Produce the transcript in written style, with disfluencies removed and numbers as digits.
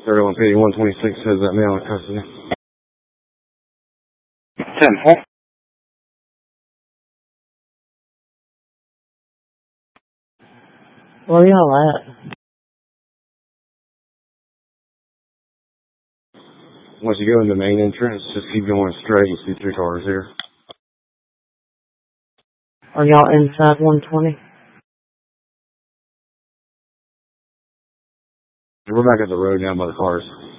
31 PD 126 says that male in custody. 10-4. Where y'all at? Once you go in the main entrance, just keep going straight. You see 3 cars here. Are y'all inside 120? We're back at the road now by the cars.